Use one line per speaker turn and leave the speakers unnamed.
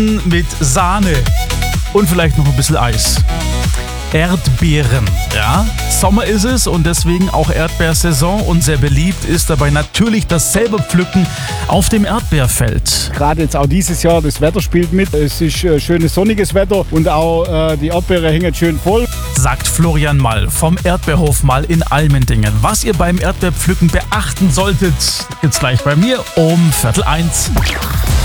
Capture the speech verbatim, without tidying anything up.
mit Sahne und vielleicht noch ein bisschen Eis. Erdbeeren, ja. Sommer ist es und deswegen auch Erdbeersaison und sehr beliebt ist dabei natürlich das selber Pflücken auf dem Erdbeerfeld.
Gerade jetzt auch dieses Jahr, das Wetter spielt mit. Es ist äh, schönes sonniges Wetter und auch äh, die Erdbeere hängen schön voll.
Sagt Florian Mall vom Erdbeerhof Mall in Almendingen. Was ihr beim Erdbeerpflücken beachten solltet, gibt's gleich bei mir um Viertel eins.